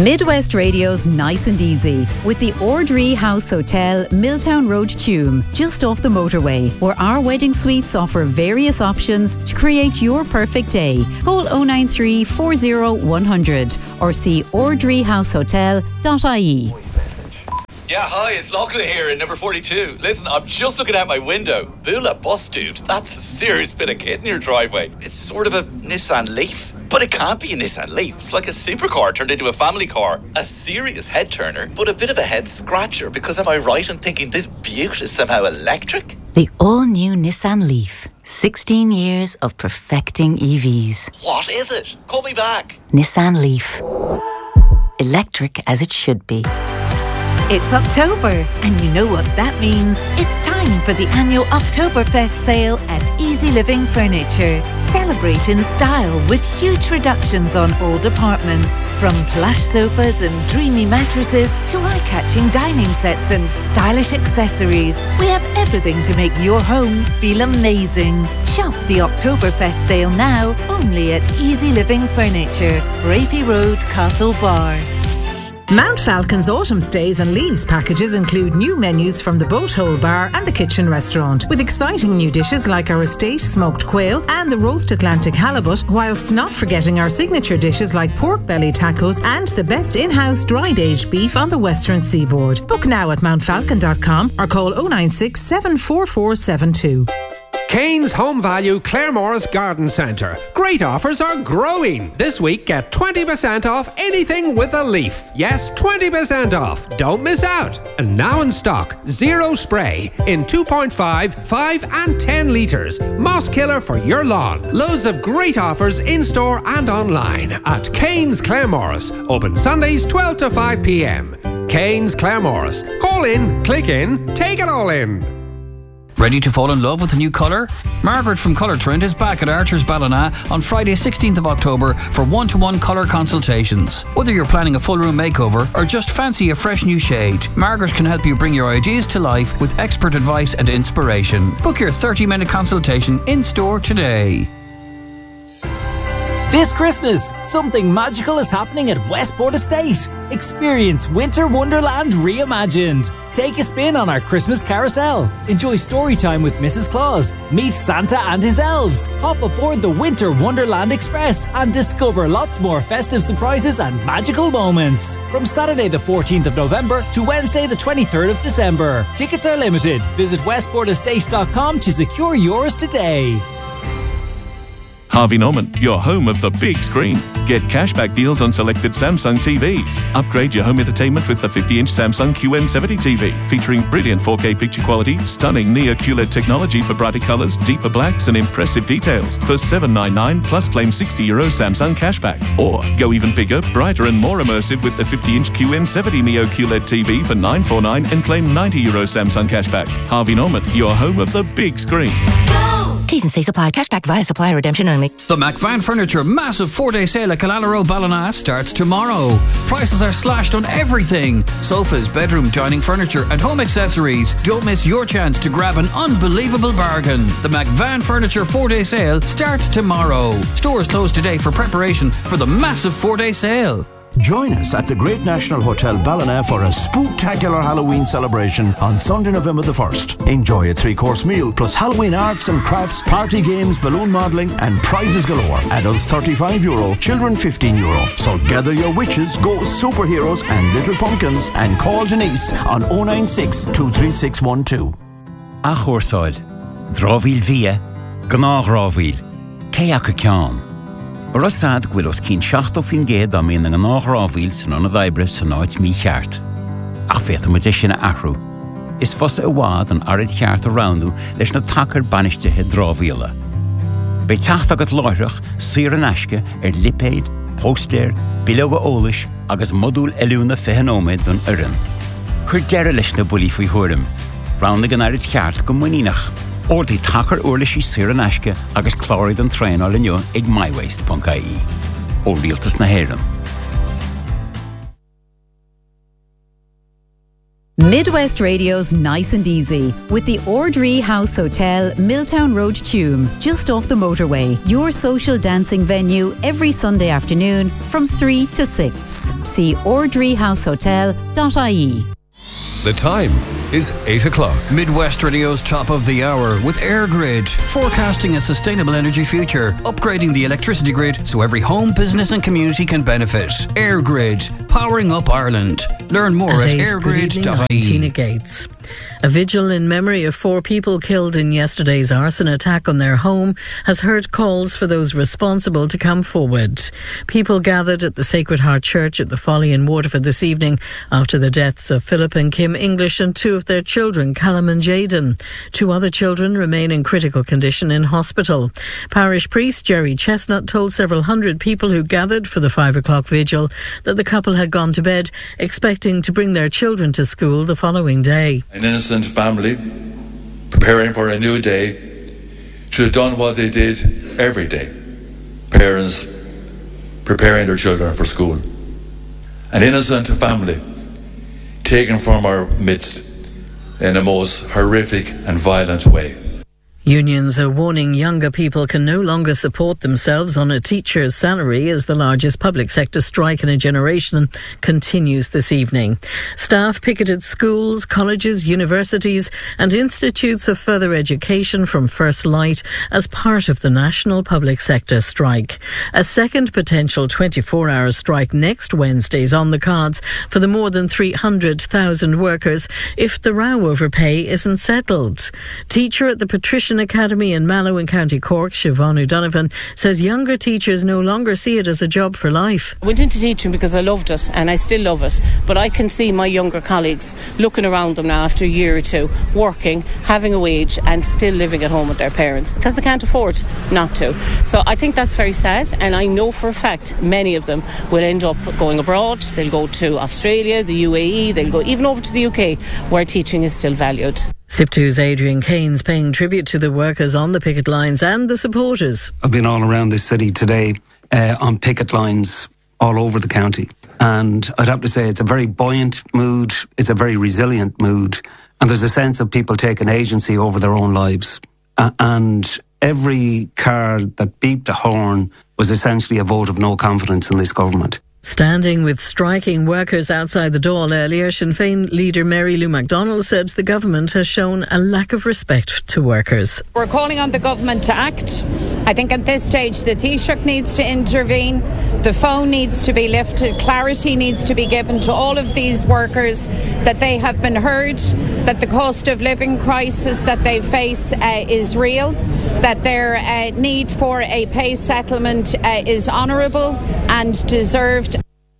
Midwest Radio's Nice and Easy with the Ordree House Hotel, Milltown Road, Tuam, just off the motorway, where our wedding suites offer various options to create your perfect day. Call 093 40 100 or see ordreehousehotel.ie. Yeah, hi, it's Lachlan here in number 42. Listen, I'm just looking out my window. Bula bus, dude. That's a serious bit of kit in your driveway. It's sort of a Nissan Leaf. But it can't be a Nissan Leaf. It's like a supercar turned into a family car. A serious head turner, but a bit of a head scratcher, because am I right in thinking this beaut is somehow electric? The all-new Nissan Leaf. 16 years of perfecting EVs. What is it? Call me back. Nissan Leaf. Electric as it should be. It's October, and you know what that means. It's time for the annual Oktoberfest sale at Easy Living Furniture. Celebrate in style with huge reductions on all departments. From plush sofas and dreamy mattresses to eye-catching dining sets and stylish accessories. We have everything to make your home feel amazing. Shop the Oktoberfest sale now, only at Easy Living Furniture, Rafi Road, Castlebar. Mount Falcon's autumn stays and leaves packages include new menus from the Boat Hole Bar and the Kitchen Restaurant, with exciting new dishes like our estate smoked quail and the roast Atlantic halibut, whilst not forgetting our signature dishes like pork belly tacos and the best in-house dried aged beef on the western seaboard. Book now at mountfalcon.com or call 096 74472. Kane's Home Value Claremorris Garden Centre. Great offers are growing. This week, get 20% off anything with a leaf. Yes, 20% off. Don't miss out. And now in stock, Zero Spray in 2.5, 5 and 10 litres. Moss killer for your lawn. Loads of great offers in-store and online at Kane's Claremorris. Open Sundays 12 to 5 p.m. Kane's Claremorris. Call in, click in, take it all in. Ready to fall in love with a new colour? Margaret from Colour Trend is back at Archer's Ballina on Friday 16th of October for one-to-one colour consultations. Whether you're planning a full room makeover or just fancy a fresh new shade, Margaret can help you bring your ideas to life with expert advice and inspiration. Book your 30-minute consultation in-store today. This Christmas, something magical is happening at Westport Estate. Experience Winter Wonderland reimagined. Take a spin on our Christmas carousel. Enjoy story time with Mrs. Claus. Meet Santa and his elves. Hop aboard the Winter Wonderland Express and discover lots more festive surprises and magical moments. From Saturday the 14th of November to Wednesday the 23rd of December. Tickets are limited. Visit westportestate.com to secure yours today. Harvey Norman, your home of the big screen. Get cashback deals on selected Samsung TVs. Upgrade your home entertainment with the 50-inch Samsung QN70 TV, featuring brilliant 4K picture quality, stunning Neo QLED technology for brighter colours, deeper blacks and impressive details for $799 plus claim €60 Samsung cashback. Or go even bigger, brighter and more immersive with the 50-inch QN70 Neo QLED TV for $949 and claim €90 Samsung cashback. Harvey Norman, your home of the big screen. T's and C's apply. Cashback via supplier redemption only. The McVan Furniture massive 4-day sale at Killala Ballina starts tomorrow. Prices are slashed on everything. Sofas, bedroom, dining furniture and home accessories. Don't miss your chance to grab an unbelievable bargain. The McVan Furniture 4-day sale starts tomorrow. Stores closed today for preparation for the massive 4-day sale. Join us at the Great National Hotel Ballina for a spooktacular Halloween celebration on Sunday, November the 1st. Enjoy a 3-course meal plus Halloween arts and crafts, party games, balloon modelling and prizes galore. Adults €35, children €15. So gather your witches, ghosts, superheroes and little pumpkins and call Denise on 096 23612. A chórsáil, drávíl via, gná rávíl, céacha ceán. Rosad gwylos cyn 70 ged am un yng Nghynorafil sy'n o'n y ddaibre sy'n oed mi cheart. A fet am ydych yn arw. Is fos y wad yn arid cheart o rawnw leis na tacar banishte he drafila. Be tacht agad loirach, sir yn asge lipeid, poster, bilog o olish agos modwl eliwna fehenomid yn yryn. Cwyr dera leis na bwli fwy hwyrym. Rawnw gan arid cheart gymwynynach. Or die tacher oorlishi sir yn asge agos clorid yn trein al yn yw ag mywaste.ie. O realtas na heren. Midwest Radio's Nice and Easy with the Ordree House Hotel, Milltown Road, Tuam, just off the motorway. Your social dancing venue every Sunday afternoon from 3 to 6. See ordreehousehotel.ie. The time is 8 o'clock. Midwest Radio's top of the hour with EirGrid, forecasting a sustainable energy future, upgrading the electricity grid so every home, business and community can benefit. EirGrid, powering up Ireland. Learn more at airgrid.ie. Tina Gates. A vigil in memory of 4 people killed in yesterday's arson attack on their home has heard calls for those responsible to come forward. People gathered at the Sacred Heart Church at the Folly in Waterford this evening after the deaths of Philip and Kim English and 2 of their children, Callum and Jayden. 2 other children remain in critical condition in hospital. Parish priest Jerry Chestnut told several hundred people who gathered for the 5 o'clock vigil that the couple had gone to bed expecting to bring their children to school the following day. An innocent family preparing for a new day should have done what they did every day. Parents preparing their children for school. An innocent family taken from our midst in a most horrific and violent way. Unions are warning younger people can no longer support themselves on a teacher's salary as the largest public sector strike in a generation continues this evening. Staff picketed schools, colleges, universities and institutes of further education from First Light as part of the national public sector strike. A second potential 24-hour strike next Wednesday is on the cards for the more than 300,000 workers if the row over pay isn't settled. Teacher at the Patrician Academy in Mallow in County Cork, Siobhan O'Donovan, says younger teachers no longer see it as a job for life. I went into teaching because I loved it and I still love it, but I can see my younger colleagues looking around them now after a year or two, working, having a wage and still living at home with their parents because they can't afford not to. So I think that's very sad, and I know for a fact many of them will end up going abroad. They'll go to Australia, the UAE, they'll go even over to the UK where teaching is still valued. SIPTU's Adrian Keynes paying tribute to the workers on the picket lines and the supporters. I've been all around this city today on picket lines all over the county, and I'd have to say it's a very buoyant mood, it's a very resilient mood, and there's a sense of people taking agency over their own lives. And every car that beeped a horn was essentially a vote of no confidence in this government. Standing with striking workers outside the Dáil earlier, Sinn Féin leader Mary Lou McDonald said the government has shown a lack of respect to workers. We're calling on the government to act. I think at this stage the Taoiseach needs to intervene, the phone needs to be lifted, clarity needs to be given to all of these workers that they have been heard, that the cost of living crisis that they face is real, that their need for a pay settlement is honourable and deserved.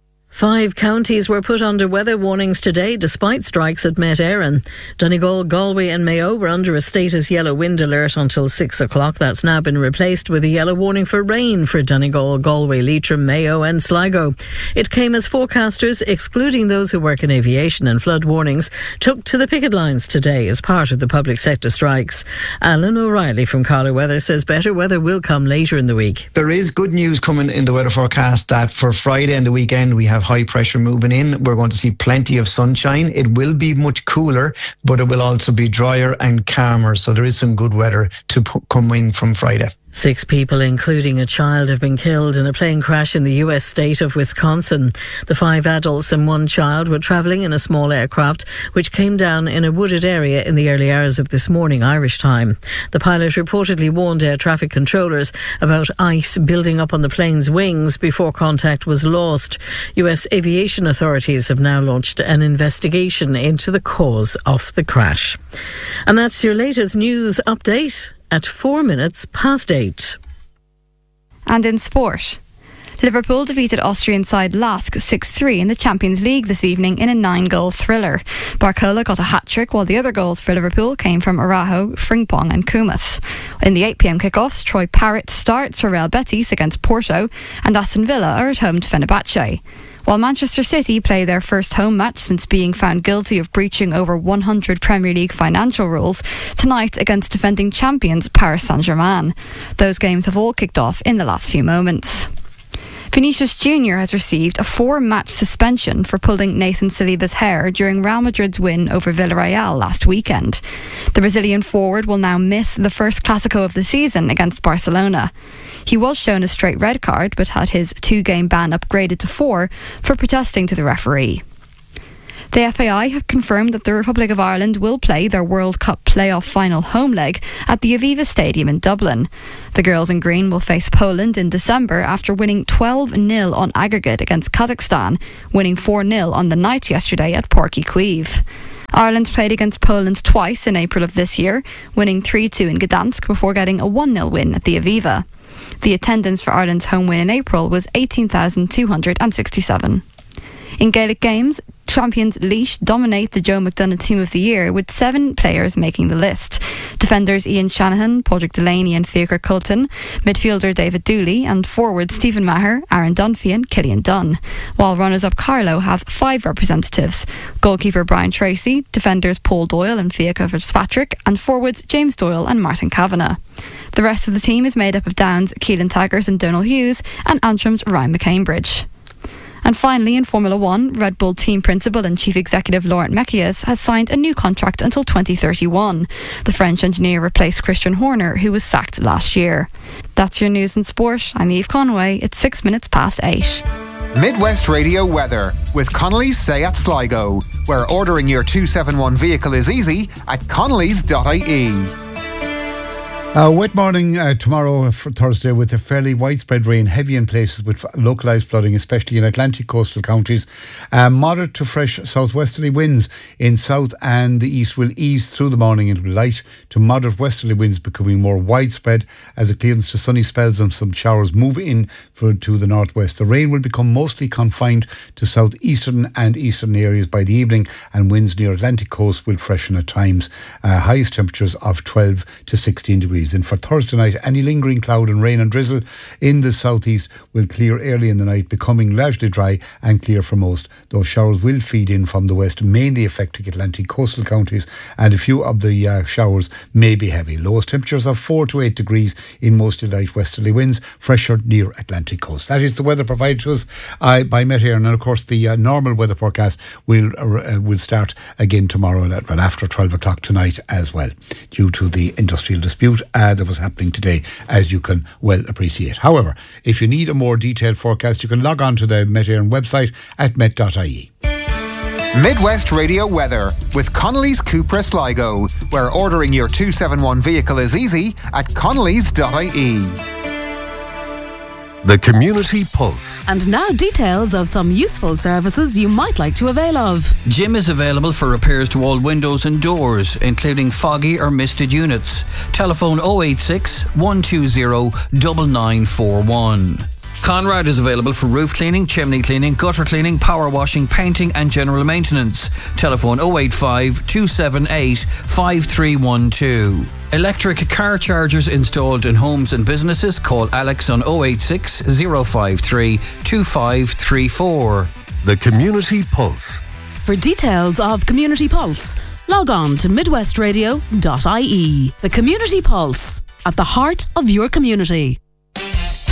5 counties were put under weather warnings today despite strikes at Met Éireann. Donegal, Galway and Mayo were under a status yellow wind alert until 6 o'clock. That's now been replaced with a yellow warning for rain for Donegal, Galway, Leitrim, Mayo and Sligo. It came as forecasters, excluding those who work in aviation and flood warnings, took to the picket lines today as part of the public sector strikes. Alan O'Reilly from Carlow Weather says better weather will come later in the week. There is good news coming in the weather forecast that for Friday and the weekend we have high pressure moving in. We're going to see plenty of sunshine. It will be much cooler, but it will also be drier and calmer. So there is some good weather to come in from Friday. 6 people, including a child, have been killed in a plane crash in the US state of Wisconsin. The 5 adults and 1 child were travelling in a small aircraft which came down in a wooded area in the early hours of this morning, Irish time. The pilot reportedly warned air traffic controllers about ice building up on the plane's wings before contact was lost. US aviation authorities have now launched an investigation into the cause of the crash. And that's your latest news update at 4 minutes past 8. And in sport, Liverpool defeated Austrian side Lask 6-3 in the Champions League this evening in a 9-goal thriller. Barcola got a hat-trick, while the other goals for Liverpool came from Araujo, Frimpong and Kumas. In the 8pm kickoffs, Troy Parrott starts for Real Betis against Porto, and Aston Villa are at home to Fenerbahce. While Manchester City play their first home match since being found guilty of breaching over 100 Premier League financial rules tonight against defending champions Paris Saint-Germain. Those games have all kicked off in the last few moments. Vinicius Jr. has received a 4-match suspension for pulling Nathan Saliba's hair during Real Madrid's win over Villarreal last weekend. The Brazilian forward will now miss the first Clásico of the season against Barcelona. He was shown a straight red card but had his 2-game ban upgraded to 4 for protesting to the referee. The FAI have confirmed that the Republic of Ireland will play their World Cup playoff final home leg at the Aviva Stadium in Dublin. The girls in green will face Poland in December after winning 12-0 on aggregate against Kazakhstan, winning 4-0 on the night yesterday at Páirc Uí Chaoimh. Ireland played against Poland twice in April of this year, winning 3-2 in Gdansk before getting a 1-0 win at the Aviva. The attendance for Ireland's home win in April was 18,267. In Gaelic games, champions Laois dominate the Joe McDonagh Team of the Year with 7 players making the list. Defenders Ian Shanahan, Padraig Delaney and Fiachra Colton, midfielder David Dooley and forwards Stephen Maher, Aaron Dunphy and Killian Dunn. While runners-up Carlow have 5 representatives. Goalkeeper Brian Tracy, defenders Paul Doyle and Fiachra Fitzpatrick and forwards James Doyle and Martin Kavanagh. The rest of the team is made up of Down's Keelan Taggart and Donal Hughes and Antrim's Ryan McCambridge. And finally, in Formula 1, Red Bull team principal and chief executive Laurent Mekies has signed a new contract until 2031. The French engineer replaced Christian Horner, who was sacked last year. That's your news and sport. I'm Eve Conway. It's 8 minutes past. Midwest Radio weather with Connolly's Seat Sligo, where ordering your 271 vehicle is easy at connellys.ie. Wet morning tomorrow, for Thursday, with a fairly widespread rain, heavy in places with localised flooding, especially in Atlantic coastal counties. Moderate to fresh southwesterly winds in south and the east will ease through the morning into light to moderate westerly winds, becoming more widespread as it clears to sunny spells and some showers move in to the northwest. The rain will become mostly confined to southeastern and eastern areas by the evening, and winds near Atlantic coast will freshen at times. Highest temperatures of 12 to 16 degrees. And for Thursday night, any lingering cloud and rain and drizzle in the southeast will clear early in the night, becoming largely dry and clear for most. Those showers will feed in from the west, mainly affecting Atlantic coastal counties, and a few of the showers may be heavy. Lowest temperatures of 4 to 8 degrees in mostly light westerly winds, fresher near Atlantic coast. That is the weather provided to us by Met Éireann, and of course the normal weather forecast will start again tomorrow after 12 o'clock tonight as well, due to the industrial dispute that was happening today, as you can well appreciate. However, if you need a more detailed forecast, you can log on to the Met Éireann website at met.ie. Midwest Radio weather with Connolly's Cupra Sligo, where ordering your 271 vehicle is easy at connellys.ie. The Community Pulse. And now details of some useful services you might like to avail of. Jim is available for repairs to all windows and doors, including foggy or misted units. Telephone 086 120 9941. Conrad is available for roof cleaning, chimney cleaning, gutter cleaning, power washing, painting and general maintenance. Telephone 085 278 5312. Electric car chargers installed in homes and businesses. Call Alex on 086 053 2534. The Community Pulse. For details of Community Pulse, log on to midwestradio.ie. The Community Pulse, at the heart of your community.